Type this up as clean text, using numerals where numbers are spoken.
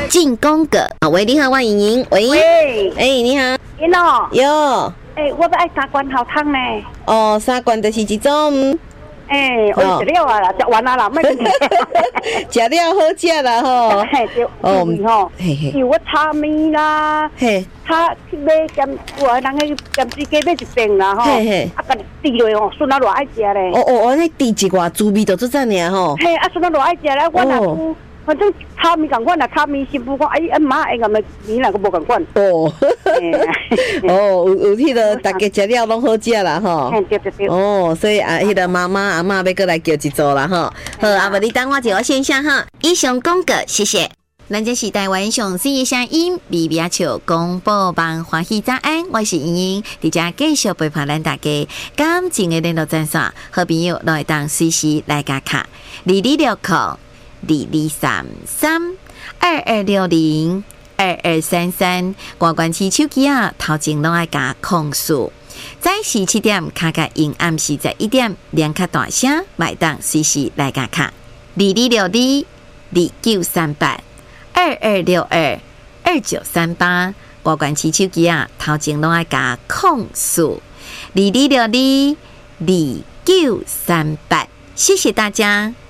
进攻个，喂，你好，我莹莹，喂，你好， 你好， 有， 我要爱三罐头汤呢。 哦，三罐就是一种。 我食了啊啦，食完啦，莫食。 食了好食啦吼。因为我炒面啦，炒去买咸，我人去咸水鸡买一饼啦吼。啊，甲滴落吼，孙仔偌爱食咧。 那滴一寡滋味就做这样吼。 孙仔偌爱食咧，我若反正炒面共款啦，炒面师傅讲，妈，咁咪面啦，个无共款。 有迄个大家食了拢好食啦吼。 对。 所以迄个妈妈阿嬷要过来叫一组啦吼。好，无你等我一个现象哈。以上广告，谢谢。咱这是台湾上水的声音，微微笑广播网欢喜早安，我是莹莹，伫遮继续陪伴咱大家。感情的联络专线，好朋友都会当随时来加卡2260223322602233，关关起手机啊，头前拢爱加控诉。早时7点，卡甲因暗时11点，连卡大声，麦当随时来加卡2262293822622938，关关起手机啊，头前拢爱加控诉22622938，谢谢大家。